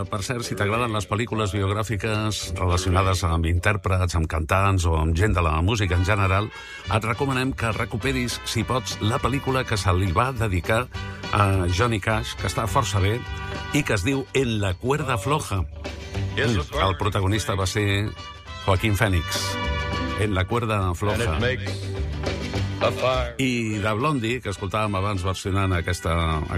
per cert, si t'agraden les pel·lícules biogràfiques relacionades amb intèrprets, amb cantants o amb gent de la música en general, et recomanem que recuperis, si pots, la pel·lícula que se li va dedicar a Johnny Cash, que està força bé, i que es diu En la cuerda floja. El protagonista va ser Joaquín Phoenix. En la cuerda floja. I de Blondie, que escoltàvem abans versionant aquesta